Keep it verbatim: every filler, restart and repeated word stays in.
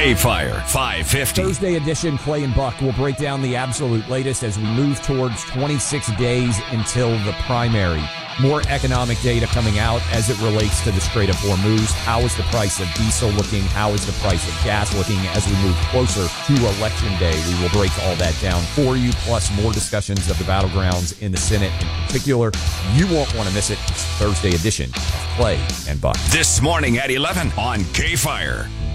K-Fire five fifty. Thursday edition, Clay and Buck will break down the absolute latest as we move towards twenty-six days until the primary. More economic data coming out as it relates to the Strait of Hormuz. How is the price of diesel looking? How is the price of gas looking as we move closer to Election Day? We will break all that down for you, plus more discussions of the battlegrounds in the Senate in particular. You won't want to miss it. It's Thursday edition of Clay and Buck. This morning at eleven on K-Fire.